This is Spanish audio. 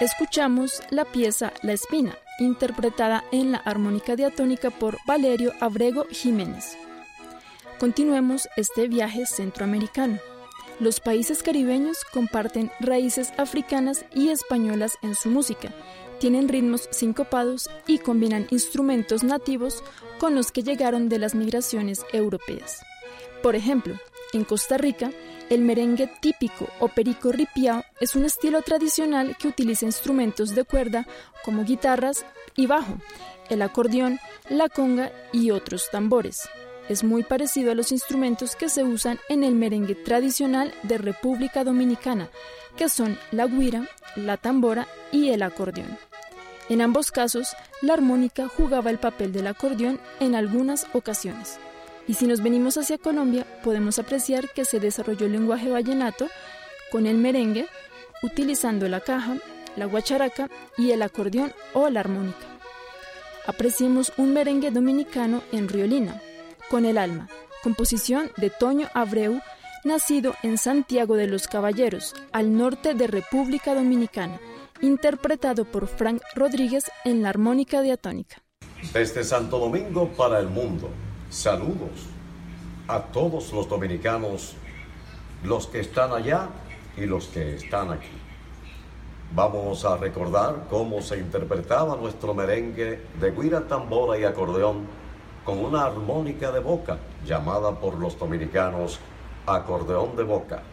Escuchamos la pieza La Espina, interpretada en la armónica diatónica por Valerio Abrego Jiménez. Continuemos este viaje centroamericano. Los países caribeños comparten raíces africanas y españolas en su música, tienen ritmos sincopados y combinan instrumentos nativos con los que llegaron de las migraciones europeas. Por ejemplo, en Costa Rica, el merengue típico o perico ripiao es un estilo tradicional que utiliza instrumentos de cuerda como guitarras y bajo, el acordeón, la conga y otros tambores. Es muy parecido a los instrumentos que se usan en el merengue tradicional de República Dominicana, que son la güira, la tambora y el acordeón. En ambos casos, la armónica jugaba el papel del acordeón en algunas ocasiones. Y si nos venimos hacia Colombia, podemos apreciar que se desarrolló el lenguaje vallenato con el merengue, utilizando la caja, la guacharaca y el acordeón o la armónica. Apreciemos un merengue dominicano en Riolina, con el alma, composición de Toño Abreu, nacido en Santiago de los Caballeros, al norte de República Dominicana, interpretado por Frank Rodríguez en la armónica diatónica. Desde Santo Domingo para el mundo, saludos a todos los dominicanos, los que están allá y los que están aquí. Vamos a recordar cómo se interpretaba nuestro merengue de güira, tambora y acordeón con una armónica de boca, llamada por los dominicanos acordeón de boca.